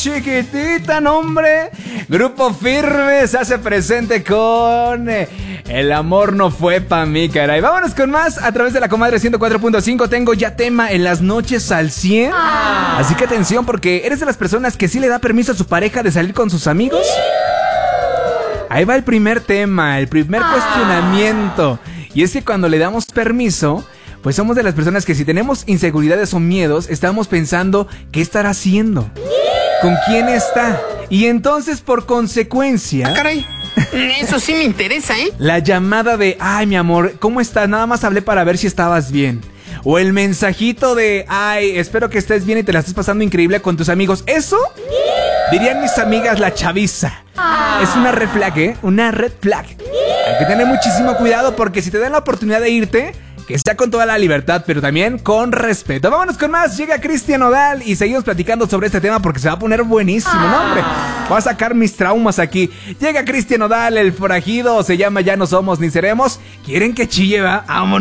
chiquitita, nombre. Grupo Firme se hace presente con El amor no fue pa' mí, caray. Vámonos con más a través de la comadre 104.5. Tengo ya tema en las noches al 100. Así que atención, porque eres de las personas que sí le da permiso a su pareja de salir con sus amigos. Ahí va el primer tema, el primer cuestionamiento. Y es que cuando le damos permiso, pues somos de las personas que si tenemos inseguridades o miedos, estamos pensando, ¿qué estará haciendo? ¿Con quién está? Y entonces, por consecuencia... Ah, caray. Eso sí me interesa, ¿eh? La llamada de, ay, mi amor, ¿cómo estás? Nada más hablé para ver si estabas bien. O el mensajito de, ay, espero que estés bien y te la estés pasando increíble con tus amigos. Eso, dirían mis amigas, la chaviza. Es una red flag, ¿eh? Una red flag. Hay que tener muchísimo cuidado porque si te dan la oportunidad de irte, que sea con toda la libertad, pero también con respeto. Vámonos con más. Llega Cristian Nodal y seguimos platicando sobre este tema porque se va a poner buenísimo, ¿no, hombre? Voy a sacar mis traumas aquí. Llega Cristian Nodal, el forajido. Se llama Ya no somos ni seremos. ¿Quieren que chille, va? Vámonos.